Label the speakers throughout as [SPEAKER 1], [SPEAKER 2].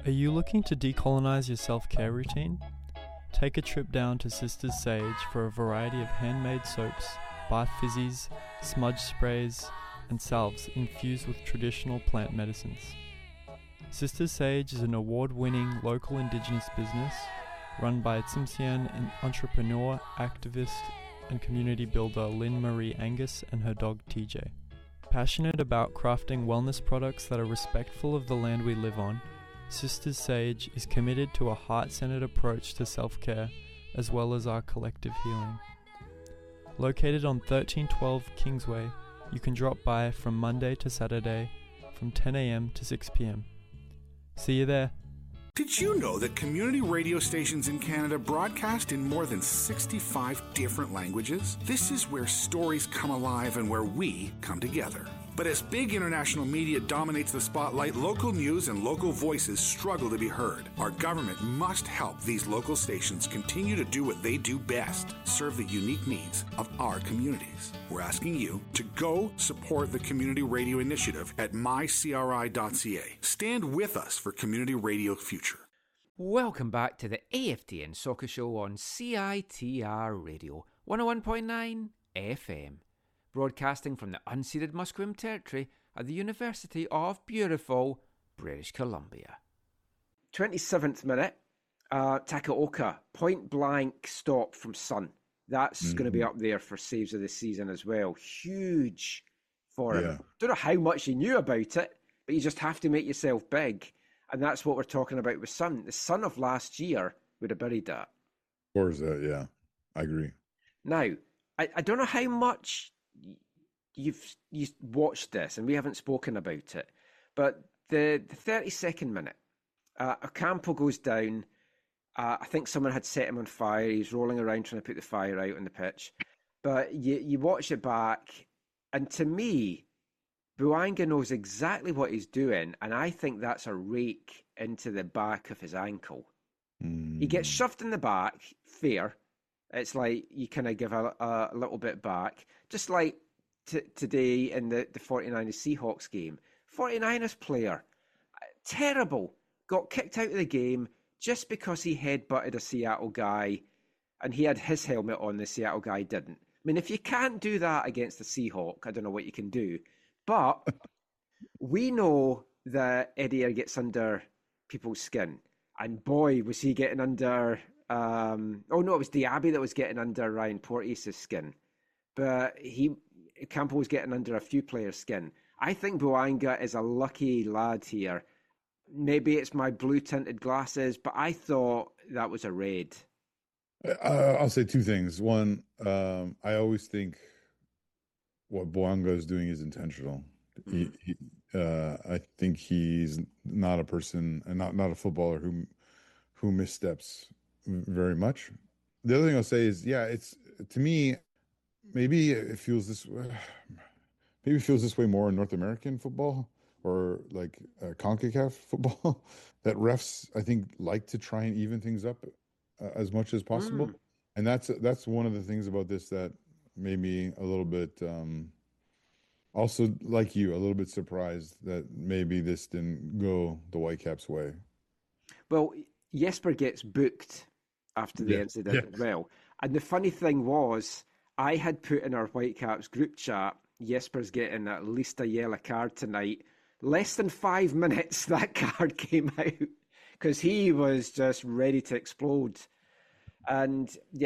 [SPEAKER 1] Are you looking to decolonize your self-care routine? Take a trip down to Sisters Sage for a variety of handmade soaps, bath fizzies, smudge sprays, and salves infused with traditional plant medicines. Sisters Sage is an award-winning local indigenous business run by Tsimshian entrepreneur, activist, and community builder Lynn Marie Angus and her dog TJ. Passionate about crafting wellness products that are respectful of the land we live on, Sisters Sage is committed to a heart-centered approach to self-care as well as our collective healing. Located on 1312 Kingsway, you can drop by from Monday to Saturday from 10 a.m. to 6 p.m. See you there.
[SPEAKER 2] Did you know that community radio stations in Canada broadcast in more than 65 different languages? This is where stories come alive and where we come together. But as big international media dominates the spotlight, local news and local voices struggle to be heard. Our government must help these local stations continue to do what they do best, serve the unique needs of our communities. We're asking you to go support the Community Radio Initiative at mycri.ca. Stand with us for Community Radio Future.
[SPEAKER 3] Welcome back to the AFTN Soccer Show on CITR Radio 101.9 FM. Broadcasting from the unceded Musqueam Territory at the University of beautiful British Columbia. 27th minute, Takaoka, point blank stop from Sun. That's going to be up there for saves of the season as well. Huge for him. Don't know how much he knew about it, but you just have to make yourself big. And that's what we're talking about with Sun. The Sun of last year would have buried that.
[SPEAKER 4] Of course, yeah, I agree.
[SPEAKER 3] Now, I don't know how much you've watched this, and we haven't spoken about it, but the 32nd minute, Ocampo goes down. I think someone had set him on fire. He's rolling around trying to put the fire out on the pitch. But you watch it back, and to me, Bouanga knows exactly what he's doing, and I think that's a rake into the back of his ankle. He gets shoved in the back, fair. It's like you kind of give a little bit back. Just like today in the 49ers Seahawks game. 49ers player, terrible, got kicked out of the game just because he headbutted a Seattle guy and he had his helmet on, the Seattle guy didn't. I mean, if you can't do that against the Seahawk, I don't know what you can do. But we know that Eddie gets under people's skin. And boy, was he getting under... it was Diaby that was getting under Ryan Porteous' skin. But Campbell was getting under a few players' skin. I think Bouanga is a lucky lad here. Maybe it's my blue-tinted glasses, but I thought that was a raid.
[SPEAKER 4] I'll say two things. One, I always think what Bouanga is doing is intentional. I think he's not a person, and not a footballer who missteps very much. The other thing I'll say is, it's to me, maybe it feels this way more in North American football or like CONCACAF football, that refs, I think, like to try and even things up as much as possible. And that's one of the things about this that made me a little bit, also like you, a little bit surprised that maybe this didn't go the Whitecaps' way.
[SPEAKER 3] Well, Jesper gets booked after the incident as well. And the funny thing was, I had put in our Whitecaps group chat, Jesper's getting at least a yellow card tonight. Less than 5 minutes, that card came out because he was just ready to explode. And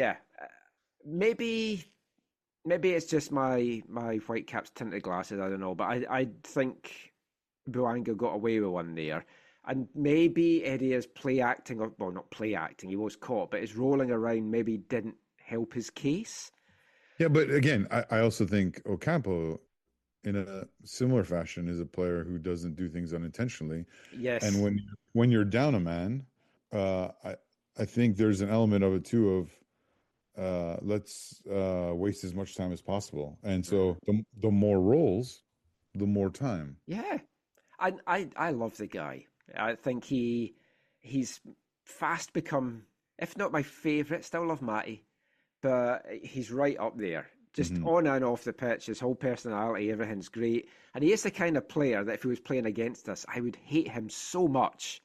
[SPEAKER 3] maybe it's just my Whitecaps tinted glasses, I don't know. But I think Bouanga got away with one there. And maybe Eddie is play acting, well, not play acting, he was caught, but his rolling around maybe didn't help his case.
[SPEAKER 4] Yeah, but again, I also think Ocampo, in a similar fashion, is a player who doesn't do things unintentionally.
[SPEAKER 3] Yes.
[SPEAKER 4] And when you're down a man, I think there's an element of it too of let's waste as much time as possible. And so the more rolls, the more time.
[SPEAKER 3] Yeah. I love the guy. I think he's fast become, if not my favourite, still love Matty, but he's right up there. Just on and off the pitch, his whole personality, everything's great. And he is the kind of player that if he was playing against us, I would hate him so much.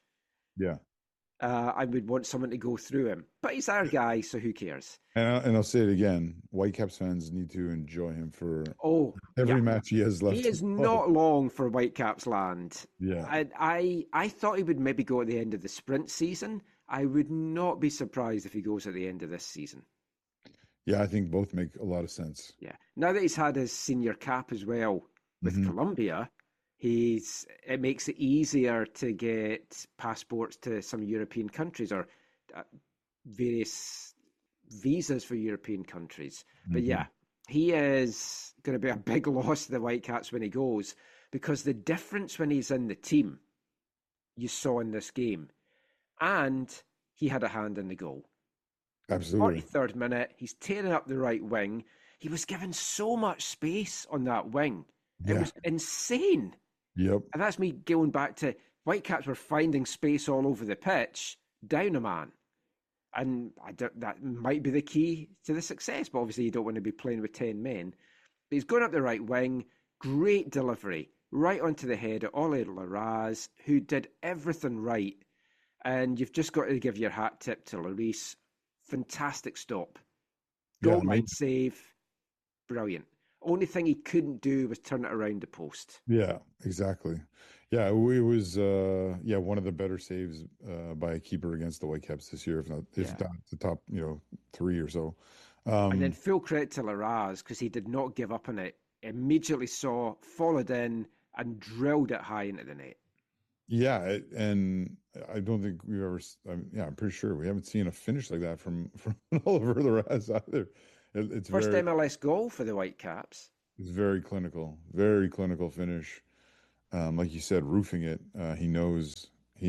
[SPEAKER 4] Yeah.
[SPEAKER 3] I would want someone to go through him. But he's our guy, so who cares?
[SPEAKER 4] And I'll say it again. Whitecaps fans need to enjoy him for
[SPEAKER 3] Oh,
[SPEAKER 4] every
[SPEAKER 3] yeah.
[SPEAKER 4] match he has left
[SPEAKER 3] He
[SPEAKER 4] to
[SPEAKER 3] is
[SPEAKER 4] play.
[SPEAKER 3] not long for Whitecaps land.
[SPEAKER 4] Yeah.
[SPEAKER 3] I thought he would maybe go at the end of the sprint season. I would not be surprised if he goes at the end of this season.
[SPEAKER 4] Yeah, I think both make a lot of sense.
[SPEAKER 3] Yeah. Now that he's had his senior cap as well with Colombia, it makes it easier to get passports to some European countries or various visas for European countries. But yeah, he is going to be a big loss to the Whitecaps when he goes, because the difference when he's in the team, you saw in this game, and he had a hand in the goal.
[SPEAKER 4] Absolutely.
[SPEAKER 3] 43rd minute, he's tearing up the right wing. He was given so much space on that wing. It
[SPEAKER 4] Yeah.
[SPEAKER 3] was insane.
[SPEAKER 4] Yep.
[SPEAKER 3] And that's me going back to Whitecaps were finding space all over the pitch, down a man. And that might be the key to the success, but obviously you don't want to be playing with 10 men. But he's going up the right wing, great delivery, right onto the head of Ole Larraz, who did everything right. And you've just got to give your hat tip to Lloris. Fantastic stop.
[SPEAKER 4] Yeah,
[SPEAKER 3] Goal line save. Brilliant. Only thing he couldn't do was turn it around the post.
[SPEAKER 4] Yeah, exactly. Yeah, it was one of the better saves by a keeper against the Whitecaps this year, if not the top, 3 or so.
[SPEAKER 3] And then full credit to Larraz, because he did not give up on it. Immediately followed in and drilled it high into the net.
[SPEAKER 4] Yeah, and I don't think we've ever. I'm pretty sure we haven't seen a finish like that from Oliver Larraz either. It's
[SPEAKER 3] First MLS goal for the Whitecaps.
[SPEAKER 4] It's very clinical finish. Like you said, roofing it. He knows he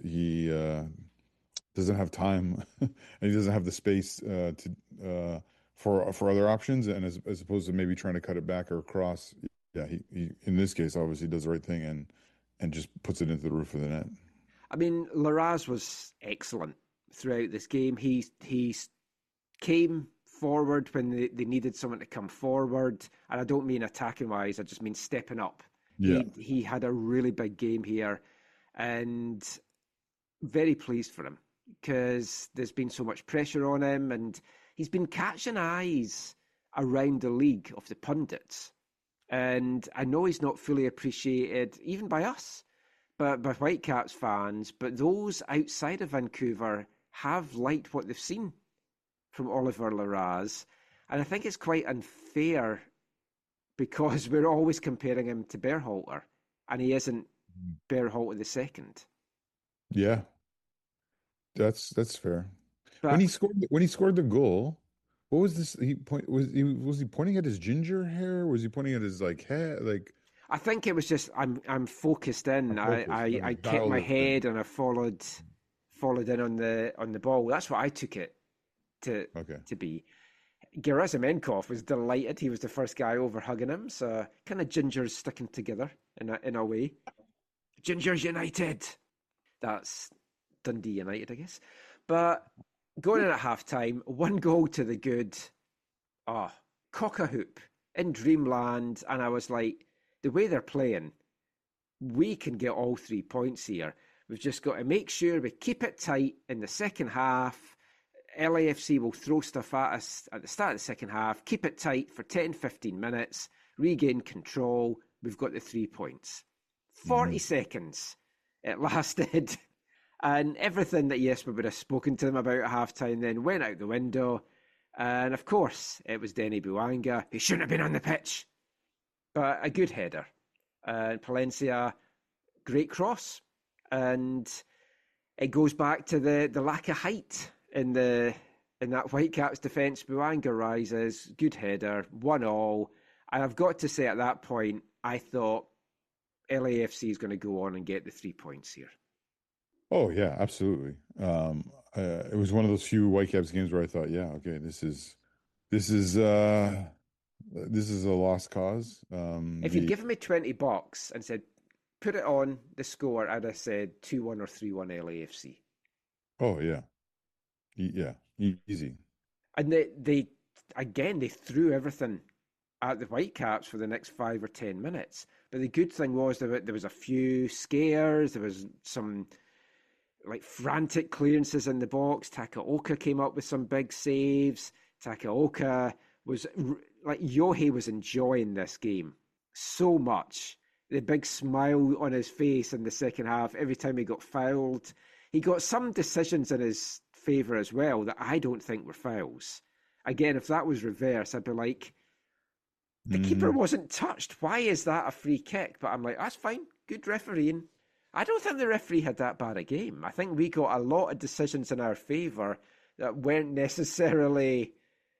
[SPEAKER 4] doesn't have time, and he doesn't have the space for other options, and as opposed to maybe trying to cut it back or across. Yeah, he in this case obviously does the right thing and just puts it into the roof of the net.
[SPEAKER 3] I mean, Larraz was excellent throughout this game. He came forward when they needed someone to come forward, and I don't mean attacking wise, I just mean stepping up.
[SPEAKER 4] Yeah.
[SPEAKER 3] He had a really big game here, and very pleased for him, because there's been so much pressure on him, and he's been catching eyes around the league of the pundits. And I know he's not fully appreciated, even by us, but by Whitecaps fans, but those outside of Vancouver have liked what they've seen from Oliver Larraz. And I think it's quite unfair, because we're always comparing him to Berhalter, and he isn't Berhalter the second.
[SPEAKER 4] Yeah, that's fair.
[SPEAKER 3] But
[SPEAKER 4] When he scored the goal, what was this? Was he pointing at his ginger hair? Was he pointing at his head?
[SPEAKER 3] I think it was just I'm focused in. I kept my head and I followed in on the ball. That's what I took it to be. Gerasimenkov was delighted. He was the first guy over hugging him. So kind of gingers sticking together in a way. Gingers United. That's Dundee United, I guess. But going in at halftime, 1 goal to the good. Cock a hoop in dreamland. And I was like, the way they're playing, we can get all 3 points here. We've just got to make sure we keep it tight in the second half. LAFC will throw stuff at us at the start of the second half. Keep it tight for 10, 15 minutes. Regain control. We've got the 3 points. 40 seconds it lasted. And everything that Jesper would have spoken to them about at halftime then went out the window. And of course, it was Denny Bouanga. He shouldn't have been on the pitch. But a good header. Palencia, great cross. And it goes back to the lack of height in that Whitecaps defence. Bouanga rises, good header, 1-1. And I've got to say, at that point, I thought LAFC is going to go on and get the 3 points here.
[SPEAKER 4] Oh yeah, absolutely. It was one of those few Whitecaps games where I thought, yeah, okay, this is a lost cause.
[SPEAKER 3] If you'd given me $20 and said, put it on the score, I'd have said 2-1 or 3-1 LAFC.
[SPEAKER 4] Oh yeah. Yeah, easy.
[SPEAKER 3] And they threw everything at the Whitecaps for the next 5 or 10 minutes. But the good thing was there was a few scares. There was some like frantic clearances in the box. Takaoka came up with some big saves. Takaoka was like Yohei was enjoying this game so much. The big smile on his face in the second half every time he got fouled. He got some decisions in his favour as well that I don't think were fouls. Again, if that was reverse, I'd be like, the keeper wasn't touched. Why is that a free kick? But I'm like, that's fine. Good refereeing. I don't think the referee had that bad a game. I think we got a lot of decisions in our favour that weren't necessarily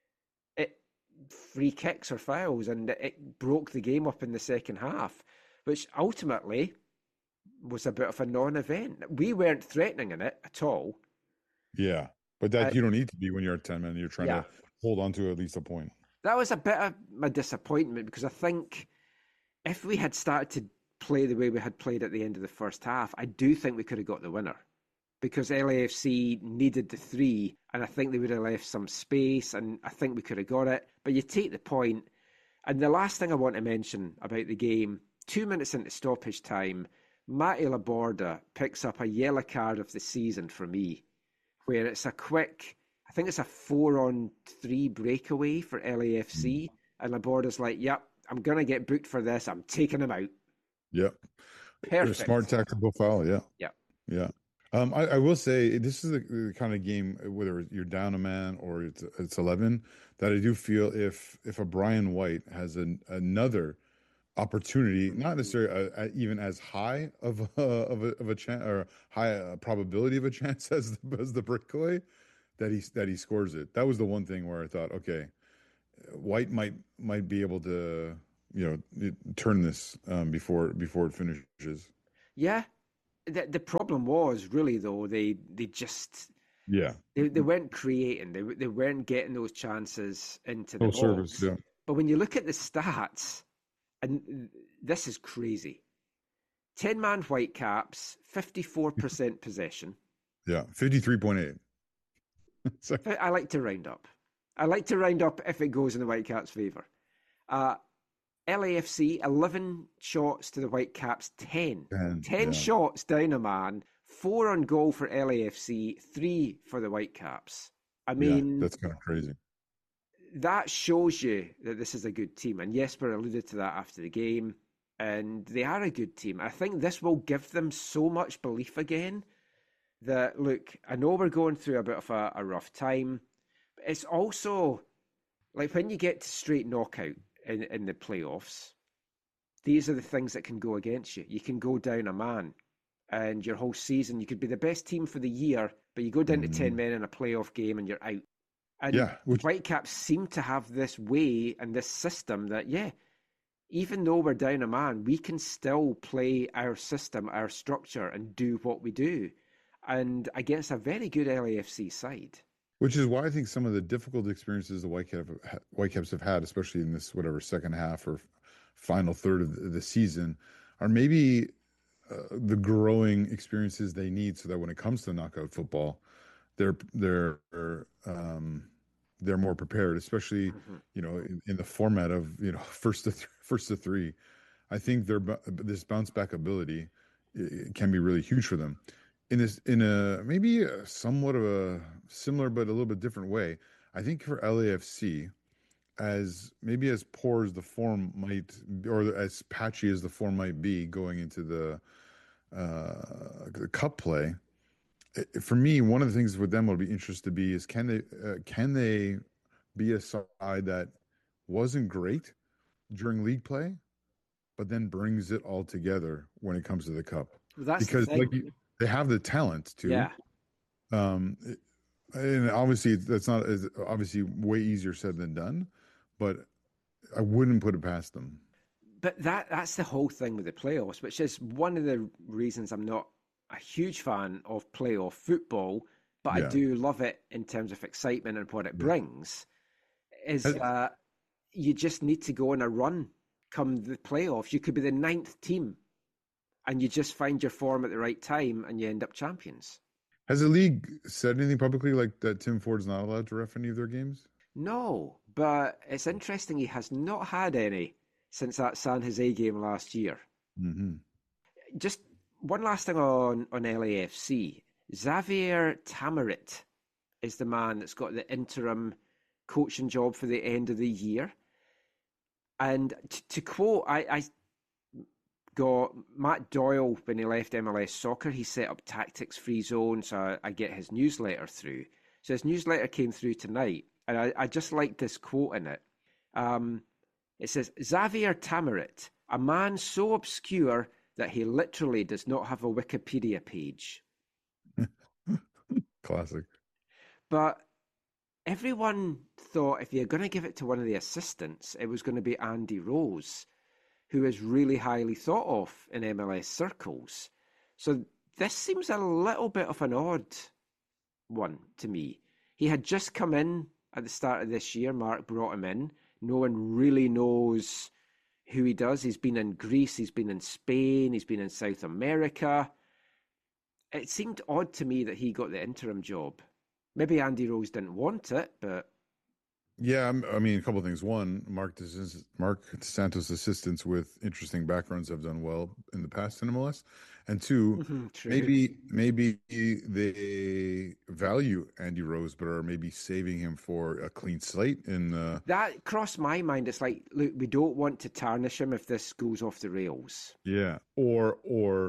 [SPEAKER 3] free kicks or fouls, and it broke the game up in the second half, which ultimately was a bit of a non-event. We weren't threatening in it at all.
[SPEAKER 4] Yeah, but that you don't need to be when you're at 10 men. You're trying to hold on to at least a point.
[SPEAKER 3] That was a bit of my disappointment, because I think if we had started to play the way we had played at the end of the first half, I do think we could have got the winner, because LAFC needed the 3, and I think they would have left some space, and I think we could have got it. But you take the point, and the last thing I want to mention about the game, 2 minutes into stoppage time, Matty Laborda picks up a yellow card of the season for me, where it's a quick, I think it's a 4-on-3 breakaway for LAFC, and Laborda's like, yep, I'm going to get booked for this. I'm taking him out.
[SPEAKER 4] Yep.
[SPEAKER 3] Perfect.
[SPEAKER 4] A smart tactical foul, yeah.
[SPEAKER 3] Yeah.
[SPEAKER 4] Yeah. I will say this is the kind of game, whether you're down a man or it's 11, that I do feel if a Brian White has another opportunity, not necessarily even as high of a chance or high probability of a chance as the breakaway, that he scores it. That was the one thing where I thought, okay, White might be able to turn this before it finishes.
[SPEAKER 3] Yeah. The problem was really, though, they just they weren't creating, they weren't getting those chances into the box.
[SPEAKER 4] Service, yeah.
[SPEAKER 3] But when you look at the stats, and this is crazy, 10-man Whitecaps, 54% possession.
[SPEAKER 4] Yeah, 53.8.
[SPEAKER 3] I like to round up. I like to round up if it goes in the Whitecaps' favour. LAFC, 11 shots to the Whitecaps, 10. 10 shots down a man, 4 on goal for LAFC, 3 for the Whitecaps. I mean,
[SPEAKER 4] that's kind of crazy.
[SPEAKER 3] That shows you that this is a good team. And Jesper alluded to that after the game. And they are a good team. I think this will give them so much belief again that, look, I know we're going through a bit of a rough time. But it's also like when you get to straight knockout in the playoffs, these are the things that can go against you. You can go down a man, and your whole season, you could be the best team for the year, but you go down to 10 men in a playoff game and you're out. And Whitecaps seem to have this way and this system that, even though we're down a man, we can still play our system, our structure, and do what we do. And against a very good LAFC side.
[SPEAKER 4] Which is why I think some of the difficult experiences the Whitecaps have had, especially in this second half or final third of the season, are maybe the growing experiences they need, so that when it comes to knockout football, they're more prepared. Especially in the format of first to three. I think this bounce back ability can be really huge for them. In a maybe somewhat of a similar but a little bit different way, I think for LAFC, as poor as the form might, or as patchy as the form might be going into the cup play, for me, one of the things with them will be interested to be is can they be a side that wasn't great during league play, but then brings it all together when it comes to the cup.
[SPEAKER 3] That's because
[SPEAKER 4] they have the talent to.
[SPEAKER 3] Yeah.
[SPEAKER 4] And obviously that's not obviously way easier said than done, but I wouldn't put it past them.
[SPEAKER 3] But that's the whole thing with the playoffs, which is one of the reasons I'm not a huge fan of playoff football, but I do love it in terms of excitement and what it brings, is that you just need to go on a run come the playoffs. You could be the 9th team and you just find your form at the right time and you end up champions.
[SPEAKER 4] Has the league said anything publicly like that Tim Ford's not allowed to ref any of their games?
[SPEAKER 3] No, but it's interesting he has not had any since that San Jose game last year.
[SPEAKER 4] Mm-hmm.
[SPEAKER 3] Just one last thing on LAFC. Xavier Tamarit is the man that's got the interim coaching job for the end of the year. And to quote, I got Matt Doyle when he left MLS Soccer. He set up Tactics Free Zone, so I get his newsletter through. So his newsletter came through tonight, and I just liked this quote in it. It says, Xavier Tamarit, a man so obscure that he literally does not have a Wikipedia page.
[SPEAKER 4] Classic.
[SPEAKER 3] But everyone thought if you're going to give it to one of the assistants, it was going to be Andy Rose, who is really highly thought of in MLS circles. So this seems a little bit of an odd one to me. He had just come in at the start of this year. Mark brought him in. No one really knows who he does. He's been in Greece, he's been in Spain, he's been in South America. It seemed odd to me that he got the interim job. Maybe Andy Rose didn't want it, but...
[SPEAKER 4] Yeah, I mean, a couple of things. One, Mark DeSantos assistants with interesting backgrounds have done well in the past in MLS. And two, maybe they value Andy Rose, but are maybe saving him for a clean slate.
[SPEAKER 3] That crossed my mind. It's like, look, we don't want to tarnish him if this goes off the rails.
[SPEAKER 4] Yeah, or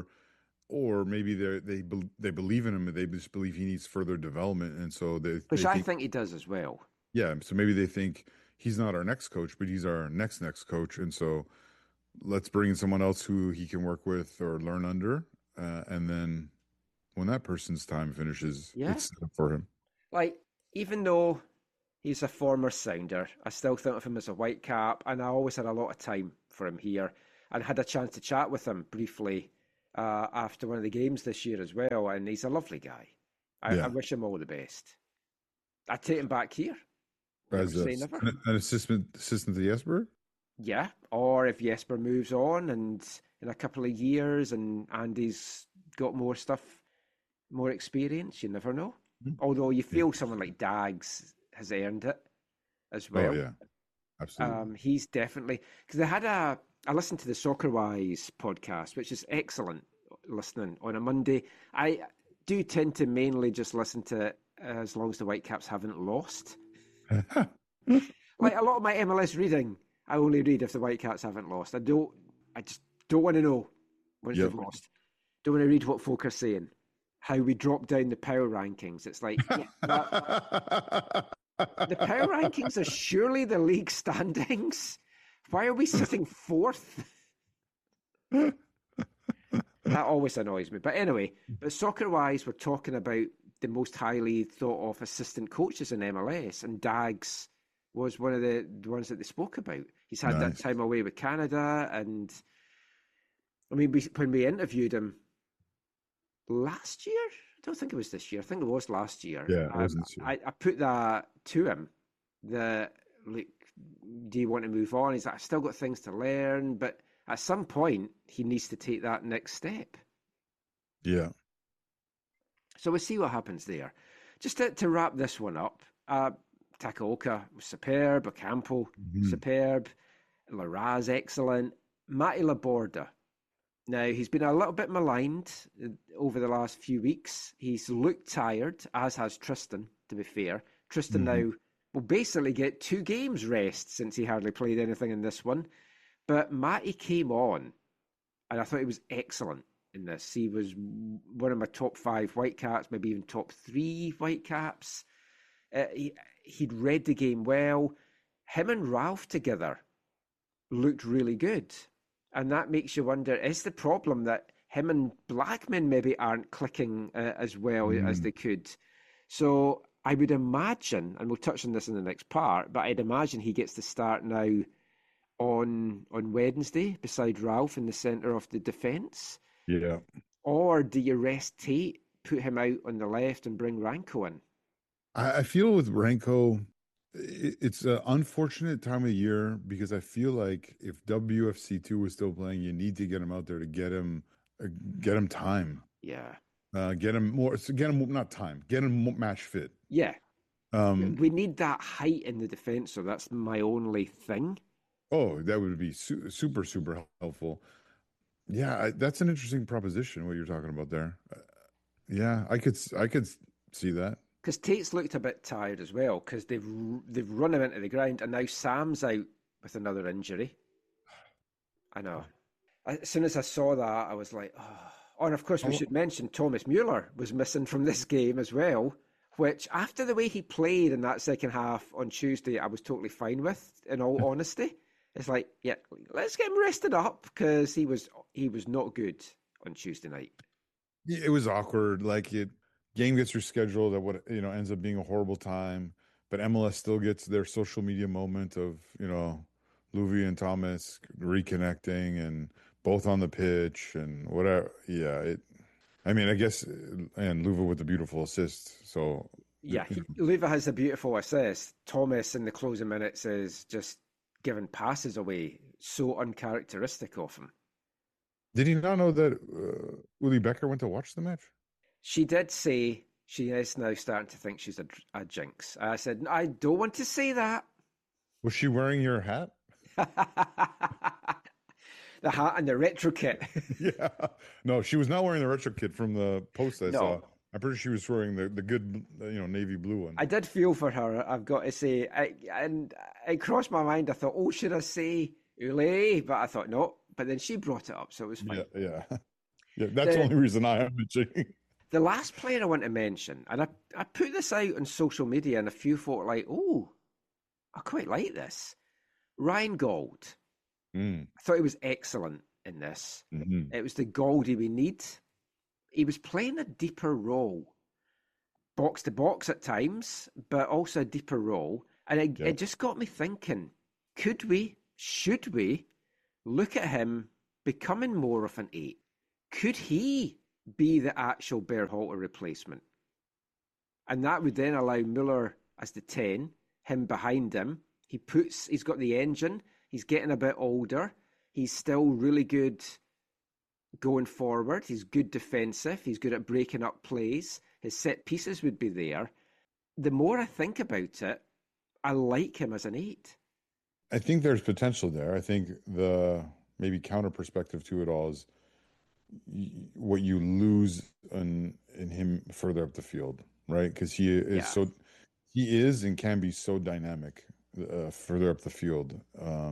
[SPEAKER 4] maybe they believe in him and they just believe he needs further development, and so
[SPEAKER 3] I think he does as well.
[SPEAKER 4] Yeah, so maybe they think he's not our next coach, but he's our next coach, and so let's bring in someone else who he can work with or learn under, and then when that person's time finishes, it's set up for him.
[SPEAKER 3] Like, even though he's a former Sounder, I still think of him as a Whitecap, and I always had a lot of time for him here, and had a chance to chat with him briefly after one of the games this year as well, and he's a lovely guy. I wish him all the best. I'd take him back here.
[SPEAKER 4] As an assistant to Jesper?
[SPEAKER 3] Yeah, or if Jesper moves on and in a couple of years and Andy's got more stuff, more experience, you never know. Mm-hmm. Although you feel someone like Dags has earned it as well.
[SPEAKER 4] Oh, yeah, absolutely.
[SPEAKER 3] He's definitely... Because I listened to the SoccerWise podcast, which is excellent listening on a Monday. I do tend to mainly just listen to it as long as the Whitecaps haven't lost. Like a lot of my MLS reading, I only read if the Whitecaps haven't lost. I just don't want to know once they've lost. Don't want to read what folk are saying. How we drop down the power rankings. It's like the power rankings are surely the league standings. Why are we sitting fourth? That always annoys me. But anyway, SoccerWise, we're talking about the most highly thought of assistant coaches in MLS, and Dags was one of the ones that they spoke about. He's had that time away with Canada, and I mean, when we interviewed him last year, I don't think it was this year. I think it was last year.
[SPEAKER 4] Yeah, it was this year.
[SPEAKER 3] I put that to him. Do you want to move on? He's like, I've still got things to learn, but at some point he needs to take that next step.
[SPEAKER 4] Yeah.
[SPEAKER 3] So we'll see what happens there. Just to wrap this one up, Takaoka was superb, Ocampo superb, Larraz excellent, Matty Laborda. Now, he's been a little bit maligned over the last few weeks. He's looked tired, as has Tristan, to be fair. Tristan now will basically get 2 games rest since he hardly played anything in this one. But Matty came on, and I thought he was excellent in this. He was one of my top 5 Whitecaps, maybe even top 3 Whitecaps. He'd read the game well. Him and Ralph together looked really good. And that makes you wonder, is the problem that him and Blackman maybe aren't clicking as well as they could? So I would imagine, and we'll touch on this in the next part, but I'd imagine he gets to start now on Wednesday beside Ralph in the centre of the defence.
[SPEAKER 4] Yeah.
[SPEAKER 3] Or do you rest Tate, put him out on the left and bring Ranko in?
[SPEAKER 4] I feel with Ranko, it's an unfortunate time of year because I feel like if WFC2 was still playing, you need to get him out there to get him time.
[SPEAKER 3] Yeah.
[SPEAKER 4] Get him not time, get him match fit.
[SPEAKER 3] Yeah. We need that height in the defence, so that's my only thing.
[SPEAKER 4] Oh, that would be super, super helpful. Yeah, that's an interesting proposition, what you're talking about there. Yeah, I could see that.
[SPEAKER 3] Because Tate's looked a bit tired as well, because they've run him into the ground, and now Sam's out with another injury. I know. As soon as I saw that, I was like, oh. And of course, we should mention Thomas Mueller was missing from this game as well, which after the way he played in that second half on Tuesday, I was totally fine with, in all honesty. It's like, yeah, let's get him rested up, because he was not good on Tuesday night.
[SPEAKER 4] Yeah, it was awkward. Like game gets rescheduled at what ends up being a horrible time, but MLS still gets their social media moment of Louis and Thomas reconnecting and both on the pitch and whatever. Yeah, I guess, and Louva with the beautiful assist. So
[SPEAKER 3] yeah, Louva has a beautiful assist. Thomas in the closing minutes is just giving passes away, so uncharacteristic of him.
[SPEAKER 4] Did he not know that Uli Becker went to watch the match?
[SPEAKER 3] She did say she is now starting to think she's a jinx. I said, I don't want to say that.
[SPEAKER 4] Was she wearing your hat?
[SPEAKER 3] The hat and the retro kit.
[SPEAKER 4] Yeah. No, she was not wearing the retro kit from the post I saw. I'm pretty sure she was wearing the good, navy blue one.
[SPEAKER 3] I did feel for her, I've got to say. And it crossed my mind. I thought, should I say Ule? But I thought, no. But then she brought it up, so it was fine.
[SPEAKER 4] Yeah. That's the only reason I am mentioning.
[SPEAKER 3] The last player I want to mention, and I put this out on social media, and a few folk were like, I quite like this. Ryan Gauld. I thought he was excellent in this. Mm-hmm. It was the Gauldy we need. He was playing a deeper role, box to box at times, but also a deeper role. And it just got me thinking, should we look at him becoming more of an 8? Could he be the actual Berhalter replacement? And that would then allow Mueller as the 10, him behind him. He's got the engine. He's getting a bit older. He's still really good going forward. He's good defensive. He's good at breaking up plays. His set pieces would be there. The more I think about it, I like him as an 8.
[SPEAKER 4] I think there's potential there. I think the maybe counter perspective to it all is what you lose in him further up the field, right? Because he is and can be so dynamic further up the field.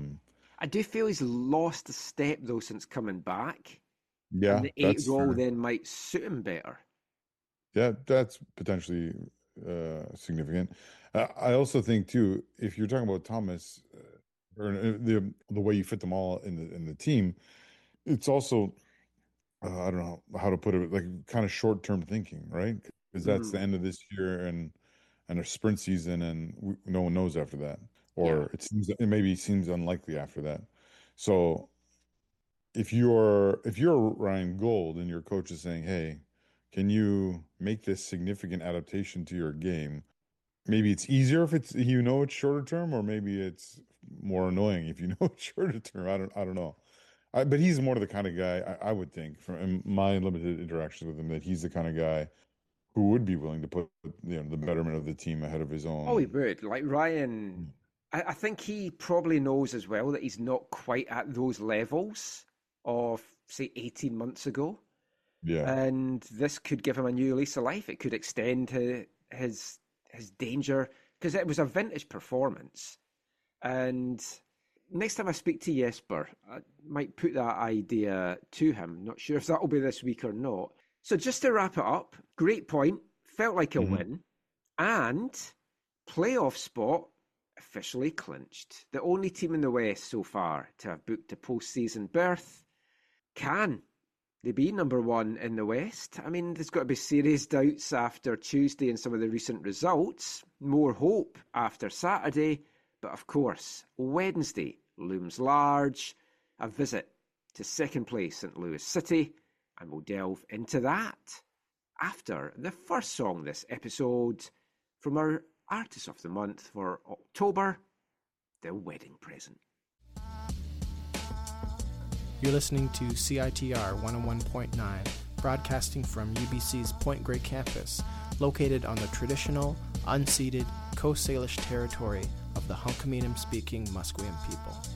[SPEAKER 3] I do feel he's lost a step though since coming back.
[SPEAKER 4] Yeah,
[SPEAKER 3] and the 8 role then might suit him better. Yeah,
[SPEAKER 4] that's potentially significant. I also think too, if you're talking about Thomas or the way you fit them all in the team, it's also I don't know how to put it, like kind of short-term thinking, right? Because that's the end of this year and a sprint season, and no one knows after that, or it maybe seems unlikely after that. So if you're Ryan Gauld and your coach is saying, "Hey, can you make this significant adaptation to your game?" Maybe it's easier if it's shorter term, or maybe it's more annoying if it's shorter term. I don't know. But he's more of the kind of guy I would think, from my limited interactions with him, that he's the kind of guy who would be willing to put the betterment of the team ahead of his own.
[SPEAKER 3] Oh, he would. Like Ryan, I think he probably knows as well that he's not quite at those levels of, say, 18 months ago.
[SPEAKER 4] Yeah.
[SPEAKER 3] And this could give him a new lease of life. It could extend his danger, because it was a vintage performance. And next time I speak to Jesper, I might put that idea to him. Not sure if that will be this week or not. So just to wrap it up, great point. Felt like a win. And playoff spot officially clinched. The only team in the West so far to have booked a postseason berth. Can they be number one in the West? I mean, there's got to be serious doubts after Tuesday and some of the recent results. More hope after Saturday. But of course, Wednesday looms large. A visit to second place St. Louis City. And we'll delve into that after the first song this episode from our Artist of the Month for October, The Wedding Present.
[SPEAKER 5] You're listening to CITR 101.9, broadcasting from UBC's Point Grey campus, located on the traditional, unceded Coast Salish territory of the Hunkaminam-speaking Musqueam people.